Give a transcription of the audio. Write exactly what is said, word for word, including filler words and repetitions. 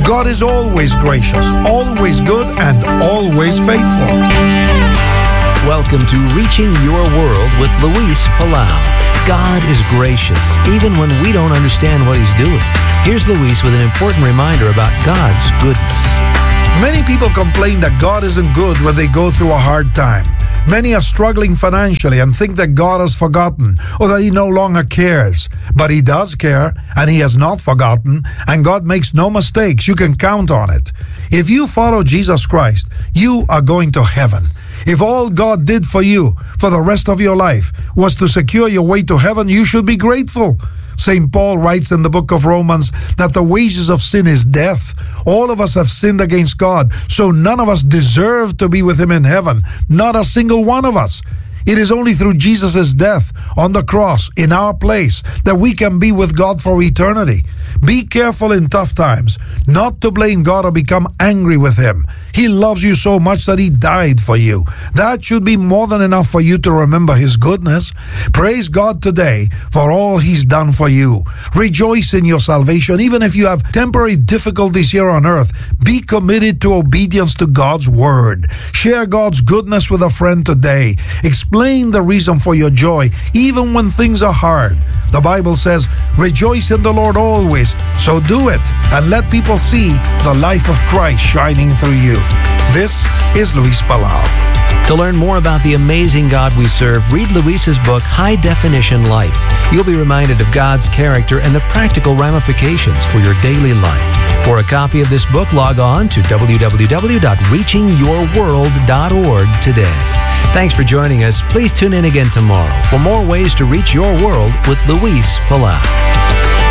God is always gracious, always good, and always faithful. Welcome to Reaching Your World with Luis Palau. God is gracious, even when we don't understand what He's doing. Here's Luis with an important reminder about God's goodness. Many people complain that God isn't good when they go through a hard time. Many are struggling financially and think that God has forgotten or that He no longer cares. But He does care, and He has not forgotten, and God makes no mistakes. You can count on it. If you follow Jesus Christ, you are going to heaven. If all God did for you for the rest of your life was to secure your way to heaven, you should be grateful. Saint Paul writes in the book of Romans that the wages of sin is death. All of us have sinned against God, so none of us deserve to be with Him in heaven. Not a single one of us. It is only through Jesus' death on the cross in our place that we can be with God for eternity. Be careful in tough times not to blame God or become angry with Him. He loves you so much that He died for you. That should be more than enough for you to remember His goodness. Praise God today for all He's done for you. Rejoice in your salvation. Even if you have temporary difficulties here on earth, be committed to obedience to God's word. Share God's goodness with a friend today. Explain the reason for your joy, even when things are hard. The Bible says, rejoice in the Lord always. So do it and let people see the life of Christ shining through you. This is Luis Palau. To learn more about the amazing God we serve, read Luis's book, High Definition Life. You'll be reminded of God's character and the practical ramifications for your daily life. For a copy of this book, log on to w w w dot reaching your world dot org today. Thanks for joining us. Please tune in again tomorrow for more ways to reach your world with Luis Palau.